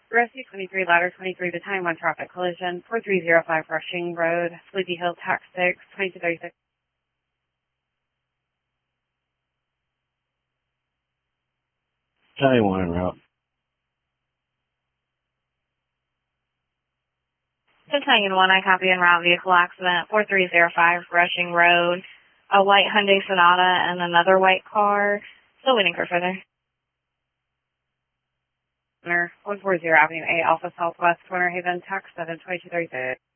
Rescue 23, ladder 23, the time on traffic collision, 4305 Rushing Road, Sleepy Hill, Tax 6, 2236. County 1 en route. Centennial 1, I copy en route, vehicle accident, 4305 Rushing Road, a white Hyundai Sonata and another white car. Still waiting for further. 140 Avenue A, Alpha Southwest, Winter Haven, Tax 7, 2236.